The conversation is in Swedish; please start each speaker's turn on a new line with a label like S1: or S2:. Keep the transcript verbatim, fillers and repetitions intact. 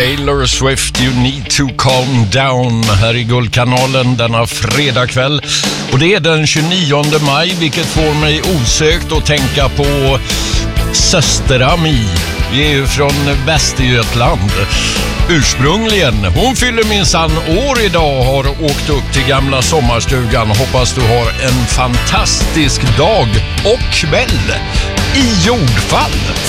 S1: Taylor Swift, You Need To Calm Down här i Guldkanalen denna fredagkväll. Och det är den tjugonionde maj, vilket får mig osökt att tänka på Sösterami. Vi är ju från Västergötland ursprungligen. Hon fyller minsann år idag och har åkt upp till gamla sommarstugan. Hoppas du har en fantastisk dag och kväll i jordfall.